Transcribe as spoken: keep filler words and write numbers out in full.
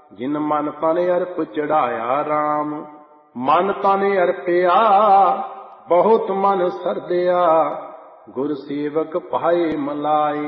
ਜਿਨ ਮਨ ਤਨ ਅਰਪ ਚੜਾਇਆ ਰਾਮ। ਮਨ ਤਨ ਅਰਪਿਆ ਬਹੁਤ ਮਨ ਸਰਦਿਆ, ਗੁਰ ਸੇਵਕ ਪਾਏ ਮਲਾਏ।